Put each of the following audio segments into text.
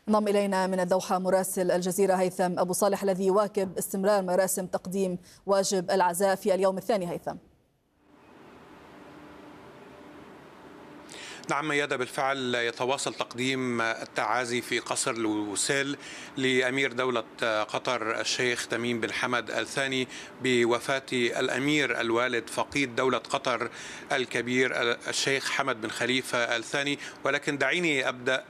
انضم إلينا من الدوحة مراسل الجزيرة هيثم أبو صالح الذي يواكب استمرار مراسم تقديم واجب العزاء في اليوم الثاني. هيثم. نعم ميادة، بالفعل يتواصل تقديم التعازي في قصر لوسيل لأمير دولة قطر الشيخ تميم بن حمد الثاني بوفاة الأمير الوالد فقيد دولة قطر الكبير الشيخ حمد بن خليفة الثاني. ولكن دعيني أبدأ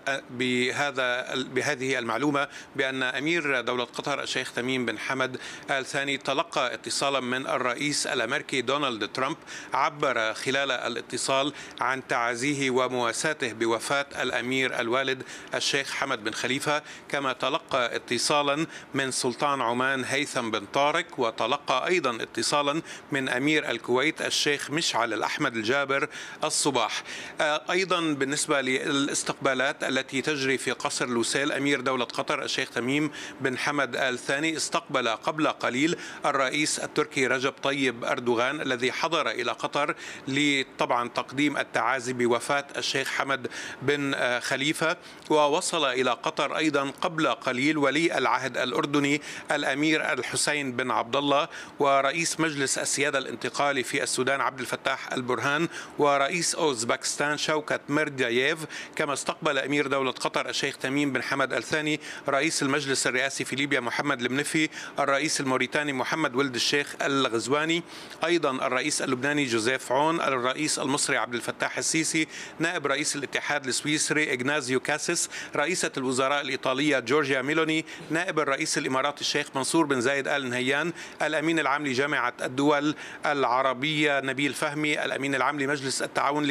بهذه المعلومة بأن أمير دولة قطر الشيخ تميم بن حمد الثاني تلقى اتصالا من الرئيس الأمريكي دونالد ترامب، عبر خلال الاتصال عن تعازيه ومواساته بوفاة الأمير الوالد الشيخ حمد بن خليفة، كما تلقى اتصالا من سلطان عمان هيثم بن طارق، وتلقى أيضا اتصالا من أمير الكويت الشيخ مشعل الأحمد الجابر الصباح. أيضا بالنسبة للاستقبالات التي تجري في قصر لوسيل، أمير دولة قطر الشيخ تميم بن حمد الثاني استقبل قبل قليل الرئيس التركي رجب طيب أردوغان الذي حضر إلى قطر لطبعا تقديم التعازي بوفاة الشيخ حمد بن خليفة. ووصل إلى قطر أيضا قبل قليل ولي العهد الأردني الأمير الحسين بن عبد الله، ورئيس مجلس السيادة الانتقالي في السودان عبد الفتاح البرهان، ورئيس أوزبكستان شوكت ميرديايف. كما استقبل أمير دولة قطر الشيخ تميم بن حمد الثاني رئيس المجلس الرئاسي في ليبيا محمد المنفي، الرئيس الموريتاني محمد ولد الشيخ الغزواني، أيضا الرئيس اللبناني جوزيف عون، الرئيس المصري عبد الفتاح السيسي، نائب رئيس الاتحاد السويسري إغنازيو كاسيس، رئيسة الوزراء الإيطالية جورجيا ميلوني، نائب الرئيس الإماراتي الشيخ منصور بن زايد آل نهيان، الأمين العام لجامعة الدول العربية نبيل فهمي، الأمين العام لمجلس التعاون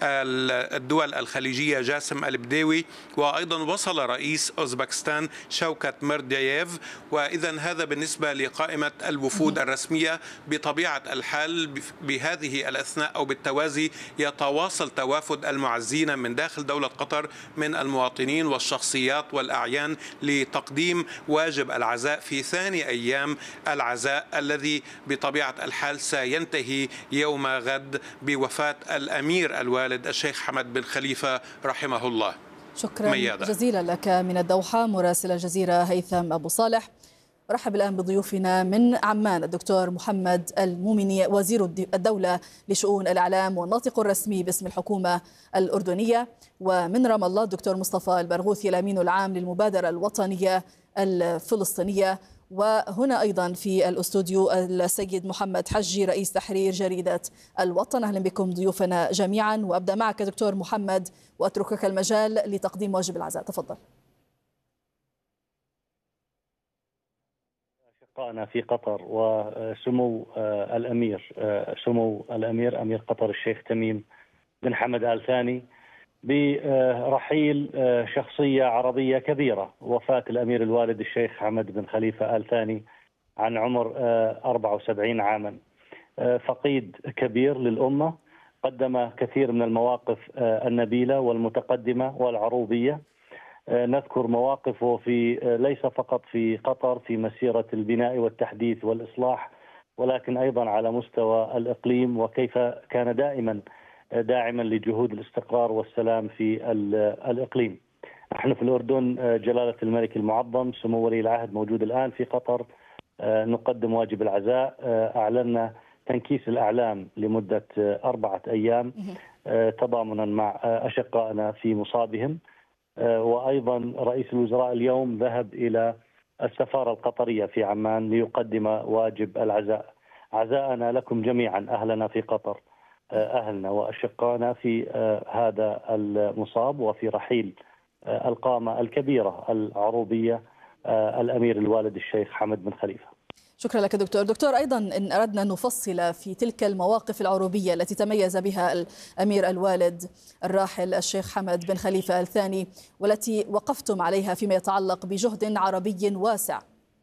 للدول الخليجية جاسم البديوي، وأيضا وصل رئيس أوزبكستان شوكت ميرديايف. وإذا هذا بالنسبة لقائمة الوفود الرسمية. بطبيعة الحال بهذه الأثناء أو بالتوازي يتواصل توافد المعزين من داخل دولة قطر من المواطنين والشخصيات والأعيان لتقديم واجب العزاء في ثاني أيام العزاء الذي بطبيعة الحال سينتهي يوم غد بوفاة الأمير الوالد الشيخ حمد بن خليفة رحمه الله. شكرا ميادة. جزيلا لك من الدوحة مراسل الجزيرة هيثم أبو صالح. رحب الآن بضيوفنا من عمان الدكتور محمد المومني وزير الدولة لشؤون الإعلام والناطق الرسمي باسم الحكومة الأردنية، ومن رام الله الدكتور مصطفى البرغوثي الأمين العام للمبادرة الوطنية الفلسطينية، وهنا أيضا في الأستوديو السيد محمد حجي رئيس تحرير جريدة الوطن. أهلا بكم ضيوفنا جميعا، وأبدأ معك دكتور محمد وأتركك المجال لتقديم واجب العزاء. تفضل. أشقائنا في قطر وسمو الأمير أمير قطر الشيخ تميم بن حمد آل ثاني برحيل شخصية عربية كبيرة، وفاة الأمير الوالد الشيخ حمد بن خليفة آل ثاني عن عمر 74 عاما. فقيد كبير للأمة، قدم كثير من المواقف النبيلة والمتقدمة والعروبية. نذكر مواقفه ليس فقط في قطر في مسيرة البناء والتحديث والإصلاح، ولكن أيضا على مستوى الإقليم، وكيف كان دائما داعما لجهود الاستقرار والسلام في الإقليم. نحن في الأردن جلالة الملك المعظم سمو ولي العهد موجود الآن في قطر، نقدم واجب العزاء. أعلنا تنكيس الأعلام لمدة 4 أيام تضامنا مع أشقائنا في مصابهم. وأيضا رئيس الوزراء اليوم ذهب إلى السفارة القطرية في عمان ليقدم واجب العزاء. عزاءنا لكم جميعا أهلنا في قطر، أهلنا وأشقائنا في هذا المصاب وفي رحيل القامة الكبيرة العروبية الأمير الوالد الشيخ حمد بن خليفة. شكرا لك دكتور. أيضا إن أردنا أن نفصل في تلك المواقف العروبية التي تميز بها الأمير الوالد الراحل الشيخ حمد بن خليفة الثاني، والتي وقفتم عليها فيما يتعلق بجهد عربي واسع.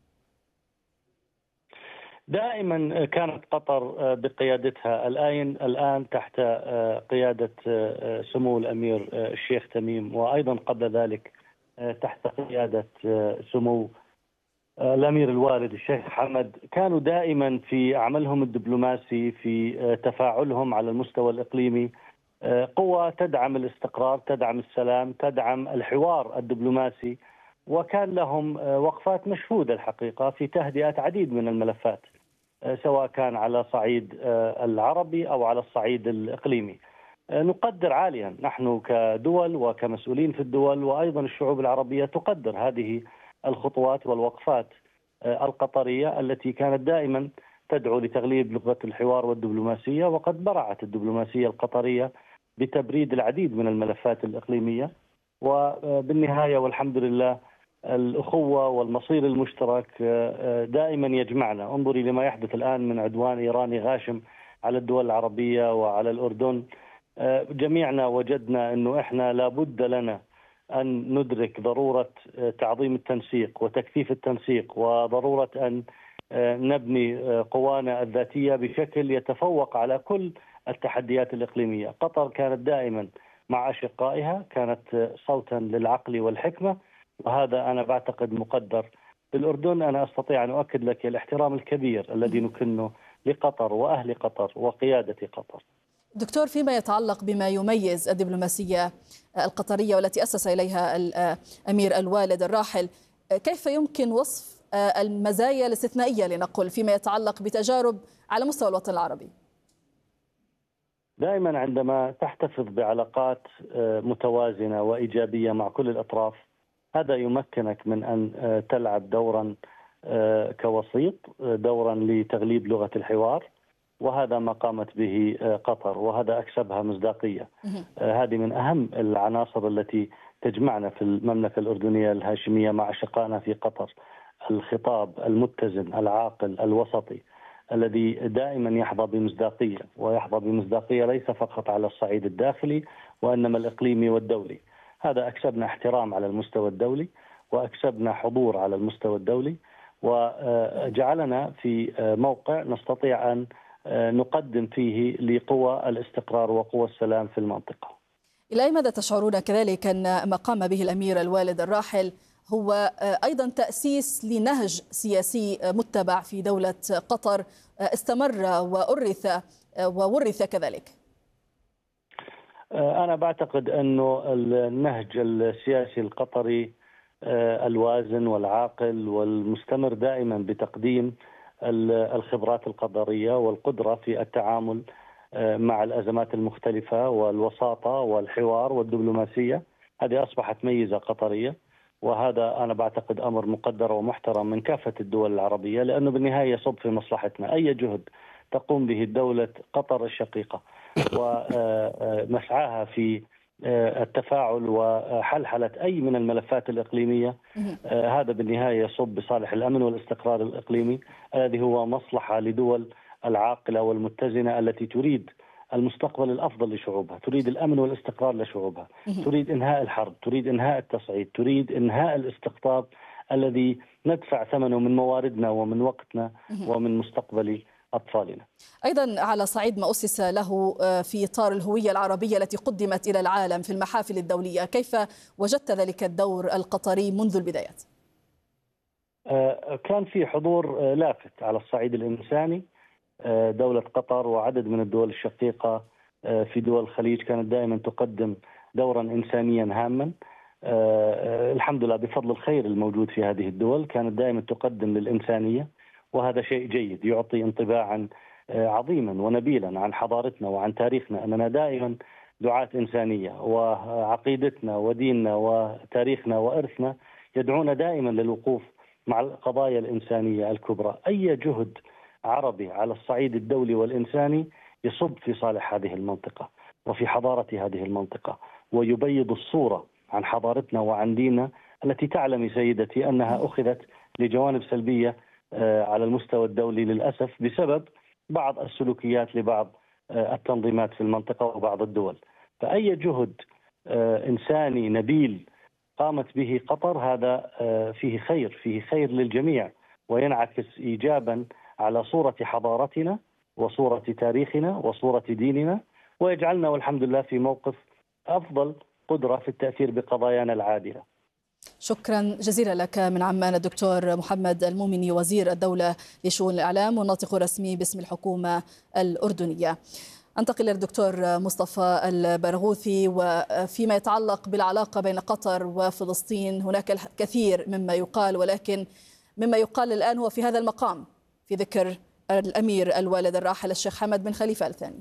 دائما كانت قطر بقيادتها الآن تحت قيادة سمو الأمير الشيخ تميم، وأيضا قبل ذلك تحت قيادة سمو الأمير الوالد الشيخ حمد، كانوا دائما في عملهم الدبلوماسي، في تفاعلهم على المستوى الإقليمي، قوة تدعم الاستقرار، تدعم السلام، تدعم الحوار الدبلوماسي وكان لهم وقفات مشهودة الحقيقة في تهدئة عديد من الملفات، سواء كان على صعيد العربي أو على الصعيد الإقليمي. نقدر عاليا نحن كدول وكمسؤولين في الدول، وأيضا الشعوب العربية تقدر هذه الخطوات والوقفات القطرية التي كانت دائما تدعو لتغليب لغة الحوار والدبلوماسية. وقد برعت الدبلوماسية القطرية بتبريد العديد من الملفات الإقليمية، وبالنهاية والحمد لله الأخوة والمصير المشترك دائما يجمعنا. انظري لما يحدث الآن من عدوان إيراني غاشم على الدول العربية وعلى الأردن. جميعنا وجدنا أنه إحنا لابد لنا أن ندرك ضرورة تعظيم التنسيق وتكثيف التنسيق، وضرورة أن نبني قوانا الذاتية بشكل يتفوق على كل التحديات الإقليمية. قطر كانت دائما مع أشقائها، كانت صوتا للعقل والحكمة، وهذا أنا بعتقد مقدر. في الأردن أنا أستطيع أن أؤكد لك الاحترام الكبير الذي نكنه لقطر وأهل قطر وقيادة قطر. دكتور، فيما يتعلق بما يميز الدبلوماسية القطرية والتي أسس إليها الأمير الوالد الراحل، كيف يمكن وصف المزايا الاستثنائية لنقل فيما يتعلق بتجارب على مستوى الوطن العربي؟ دائما عندما تحتفظ بعلاقات متوازنة وإيجابية مع كل الأطراف، هذا يمكنك من أن تلعب دورا كوسيط، دورا لتغليب لغة الحوار، وهذا ما قامت به قطر، وهذا أكسبها مصداقية. هذه من أهم العناصر التي تجمعنا في المملكة الأردنية الهاشمية مع أشقائنا في قطر. الخطاب المتزن العاقل الوسطي الذي دائما يحظى بمصداقية، ويحظى بمصداقية ليس فقط على الصعيد الداخلي وإنما الإقليمي والدولي. هذا أكسبنا احترام على المستوى الدولي، وأكسبنا حضور على المستوى الدولي، وجعلنا في موقع نستطيع أن نقدم فيه لقوى الاستقرار وقوى السلام في المنطقة. إلى أي مدى تشعرون كذلك أن ما قام به الأمير الوالد الراحل هو أيضا تأسيس لنهج سياسي متبع في دولة قطر استمر وورث كذلك؟ أنا بعتقد أنه النهج السياسي القطري الوازن والعاقل والمستمر دائما بتقديم الخبرات القطرية والقدرة في التعامل مع الأزمات المختلفة والوساطة والحوار والدبلوماسية، هذه أصبحت ميزة قطرية، وهذا أنا بعتقد أمر مقدر ومحترم من كافة الدول العربية، لأنه بالنهاية يصب في مصلحتنا. أي جهد تقوم به دولة قطر الشقيقة ومسعاها في التفاعل وحلحلة أي من الملفات الإقليمية، هذا بالنهاية يصب بصالح الأمن والاستقرار الإقليمي الذي هو مصلحة لدول العاقلة والمتزنة التي تريد المستقبل الأفضل لشعوبها، تريد الأمن والاستقرار لشعوبها، تريد إنهاء الحرب، تريد إنهاء التصعيد، تريد إنهاء الاستقطاب الذي ندفع ثمنه من مواردنا ومن وقتنا ومن مستقبل أطفالنا. أيضا على صعيد ما أسس له في إطار الهوية العربية التي قدمت إلى العالم في المحافل الدولية، كيف وجدت ذلك الدور القطري منذ البدايات؟ كان في حضور لافت على الصعيد الإنساني. دولة قطر وعدد من الدول الشقيقة في دول الخليج كانت دائما تقدم دورا إنسانيا هاما. الحمد لله بفضل الخير الموجود في هذه الدول كانت دائما تقدم للإنسانية، وهذا شيء جيد يعطي انطباعا عظيما ونبيلا عن حضارتنا وعن تاريخنا، أننا دائما دعاة إنسانية، وعقيدتنا وديننا وتاريخنا وإرثنا يدعونا دائما للوقوف مع القضايا الإنسانية الكبرى. أي جهد عربي على الصعيد الدولي والإنساني يصب في صالح هذه المنطقة وفي حضارة هذه المنطقة، ويبيض الصورة عن حضارتنا وعن ديننا التي تعلمي سيدتي أنها أخذت لجوانب سلبية على المستوى الدولي للأسف بسبب بعض السلوكيات لبعض التنظيمات في المنطقة وبعض الدول. فأي جهد إنساني نبيل قامت به قطر هذا فيه خير، فيه خير للجميع، وينعكس إيجابا على صورة حضارتنا وصورة تاريخنا وصورة ديننا، ويجعلنا والحمد لله في موقف أفضل قدرة في التأثير بقضايانا العادلة. شكرا جزيلا لك من عمان الدكتور محمد المومني، وزير الدولة لشؤون الإعلام والناطق الرسمي باسم الحكومة الأردنية. أنتقل للدكتور مصطفى البرغوثي، وفيما يتعلق بالعلاقة بين قطر وفلسطين هناك الكثير مما يقال، ولكن مما يقال الآن هو في هذا المقام في ذكر الأمير الوالد الراحل الشيخ حمد بن خليفة آل ثاني.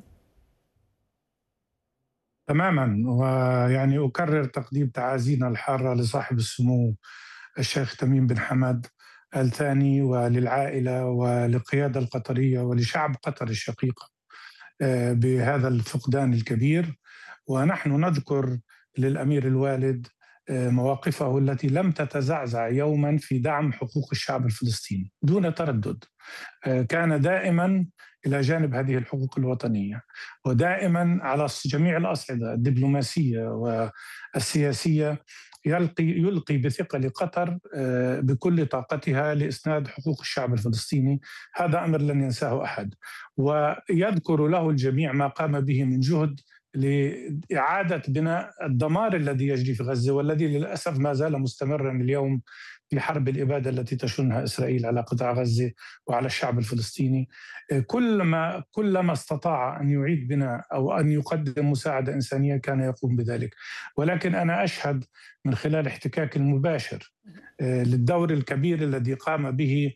تماما، ويعني أكرر تقديم تعازينا الحارة لصاحب السمو الشيخ تميم بن حمد آل ثاني وللعائلة وللقيادة القطرية ولشعب قطر الشقيق بهذا الفقدان الكبير. ونحن نذكر للأمير الوالد مواقفه التي لم تتزعزع يوما في دعم حقوق الشعب الفلسطيني دون تردد. كان دائما إلى جانب هذه الحقوق الوطنية، ودائما على جميع الأصعدة الدبلوماسية والسياسية يلقي بثقل قطر بكل طاقتها لإسناد حقوق الشعب الفلسطيني. هذا أمر لن ينساه أحد، ويذكر له الجميع ما قام به من جهد لإعادة بناء الدمار الذي يجري في غزة، والذي للأسف ما زال مستمرا اليوم في حرب الإبادة التي تشنها إسرائيل على قطاع غزة وعلى الشعب الفلسطيني. كلما استطاع أن يعيد بناء أو أن يقدم مساعدة إنسانية كان يقوم بذلك. ولكن أنا أشهد من خلال احتكاك المباشر للدور الكبير الذي قام به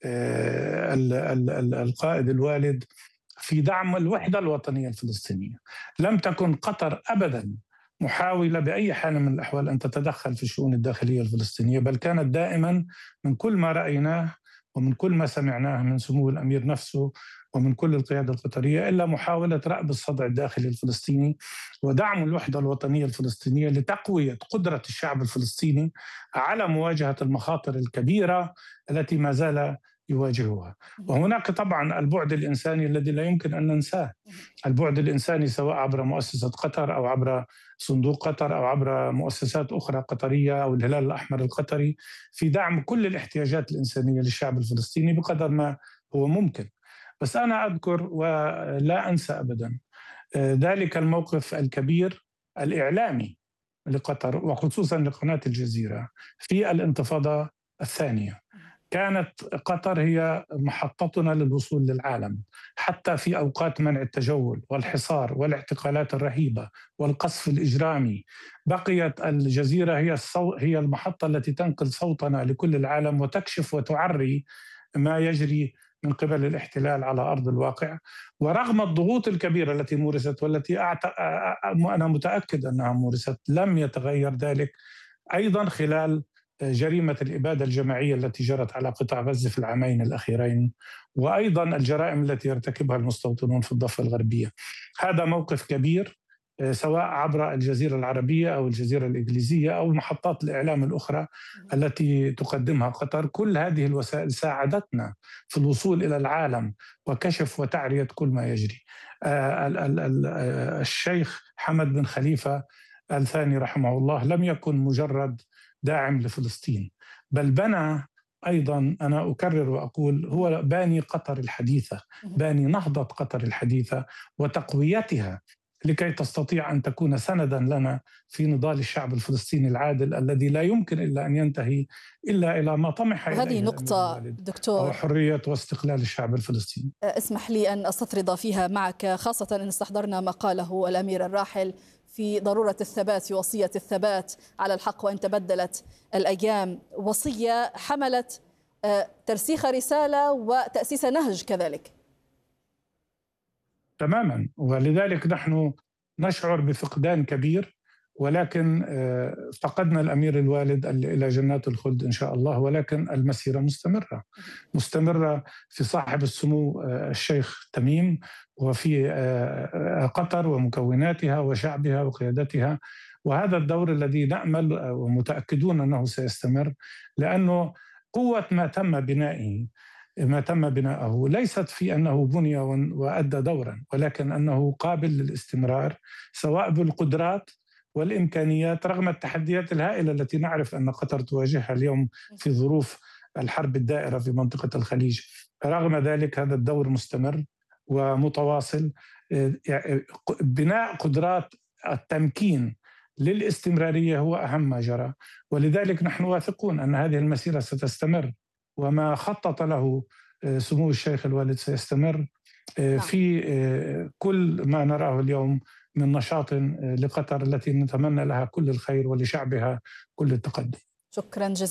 القائد الوالد في دعم الوحدة الوطنية الفلسطينية. لم تكن قطر أبداً محاولة بأي حال من الأحوال أن تتدخل في الشؤون الداخلية الفلسطينية، بل كانت دائماً من كل ما رأيناه ومن كل ما سمعناه من سمو الأمير نفسه ومن كل القيادة القطرية إلا محاولة رأب الصدع الداخلي الفلسطيني ودعم الوحدة الوطنية الفلسطينية لتقوية قدرة الشعب الفلسطيني على مواجهة المخاطر الكبيرة التي ما زال يواجهها. وهناك طبعا البعد الإنساني الذي لا يمكن أن ننساه، البعد الإنساني سواء عبر مؤسسة قطر أو عبر صندوق قطر أو عبر مؤسسات أخرى قطرية أو الهلال الأحمر القطري في دعم كل الاحتياجات الإنسانية للشعب الفلسطيني بقدر ما هو ممكن. بس أنا أذكر ولا أنسى أبدا ذلك الموقف الكبير الإعلامي لقطر وخصوصا لقناة الجزيرة في الانتفاضة الثانية. كانت قطر هي محطتنا للوصول للعالم، حتى في أوقات منع التجول والحصار والاعتقالات الرهيبة والقصف الإجرامي. بقيت الجزيرة هي المحطة التي تنقل صوتنا لكل العالم وتكشف وتعري ما يجري من قبل الاحتلال على أرض الواقع. ورغم الضغوط الكبيرة التي مورست والتي أنا متأكد أنها مورست، لم يتغير ذلك أيضا خلال جريمة الإبادة الجماعية التي جرت على قطاع غزة في العامين الأخيرين، وأيضا الجرائم التي يرتكبها المستوطنون في الضفة الغربية. هذا موقف كبير سواء عبر الجزيرة العربية أو الجزيرة الإنجليزية أو محطات الإعلام الأخرى التي تقدمها قطر. كل هذه الوسائل ساعدتنا في الوصول إلى العالم وكشف وتعرية كل ما يجري. الشيخ حمد بن خليفة آل ثاني رحمه الله لم يكن مجرد داعم لفلسطين، بل بنى أيضا، أنا أكرر وأقول، هو باني قطر الحديثة، باني نهضة قطر الحديثة وتقويتها لكي تستطيع أن تكون سندا لنا في نضال الشعب الفلسطيني العادل الذي لا يمكن إلا أن ينتهي إلا إلى ما طمح إليه هذه نقطة دكتور، وحرية واستقلال الشعب الفلسطيني. اسمح لي أن أستطرد فيها معك، خاصة أن استحضرنا ما قاله الأمير الراحل في ضرورة الثبات، في وصية الثبات على الحق وإن تبدلت الأيام، وصية حملت ترسيخ رسالة وتأسيس نهج كذلك. تماما، ولذلك نحن نشعر بفقدان كبير، ولكن فقدنا الأمير الوالد إلى جنات الخلد إن شاء الله، ولكن المسيرة مستمرة في صاحب السمو الشيخ تميم وفي قطر ومكوناتها وشعبها وقيادتها. وهذا الدور الذي نأمل ومتأكدون أنه سيستمر، لأنه قوة ما تم بناءه ليست في أنه بني وأدى دورا، ولكن أنه قابل للاستمرار سواء بالقدرات والإمكانيات رغم التحديات الهائلة التي نعرف أن قطر تواجهها اليوم في ظروف الحرب الدائرة في منطقة الخليج. رغم ذلك هذا الدور مستمر ومتواصل. بناء قدرات التمكين للاستمرارية هو أهم ما جرى، ولذلك نحن واثقون أن هذه المسيرة ستستمر، وما خطط له سمو الشيخ الوالد سيستمر. في كل ما نراه اليوم من نشاط لقطر التي نتمنى لها كل الخير ولشعبها كل التقدم. شكرا جزيلا.